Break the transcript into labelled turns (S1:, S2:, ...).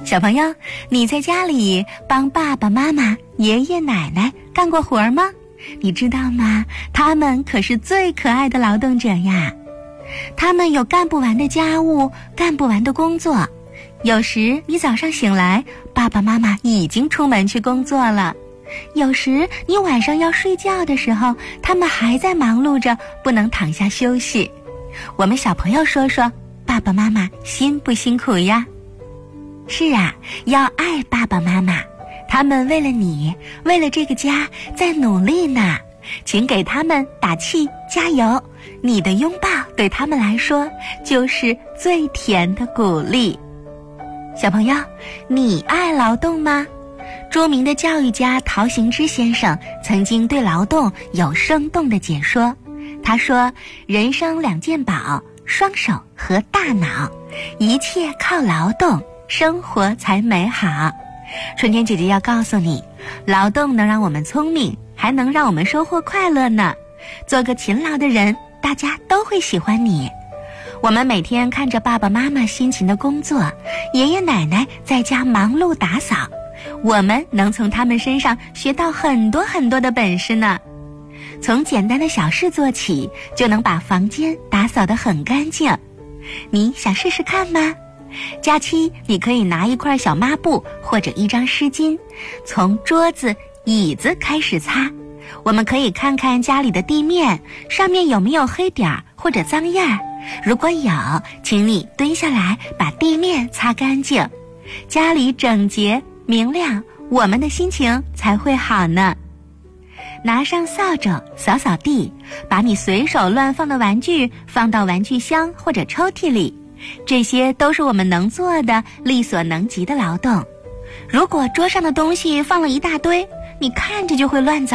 S1: 小朋友，你在家里帮爸爸妈妈、爷爷奶奶干过活吗？你知道吗？他们可是最可爱的劳动者呀。他们有干不完的家务，干不完的工作。有时你早上醒来，爸爸妈妈已经出门去工作了。有时你晚上要睡觉的时候，他们还在忙碌着，不能躺下休息。我们小朋友说说，爸爸妈妈辛不辛苦呀？是啊，要爱爸爸妈妈，他们为了你，为了这个家在努力呢，请给他们打气加油。你的拥抱对他们来说就是最甜的鼓励。小朋友，你爱劳动吗？著名的教育家陶行知先生曾经对劳动有生动的解说。他说，人生两件宝，双手和大脑，一切靠劳动，生活才美好。春天姐姐要告诉你，劳动能让我们聪明，还能让我们收获快乐呢。做个勤劳的人，大家都会喜欢你。我们每天看着爸爸妈妈辛勤的工作，爷爷奶奶在家忙碌打扫，我们能从他们身上学到很多很多的本事呢。从简单的小事做起，就能把房间打扫得很干净。你想试试看吗？假期你可以拿一块小抹布或者一张湿巾，从桌子、椅子开始擦。我们可以看看家里的地面上面有没有黑点儿或者脏印儿，如果有，请你蹲下来把地面擦干净。家里整洁明亮，我们的心情才会好呢。拿上扫帚扫扫地，把你随手乱放的玩具放到玩具箱或者抽屉里，这些都是我们能做的力所能及的劳动。如果桌上的东西放了一大堆，你看着就会乱糟。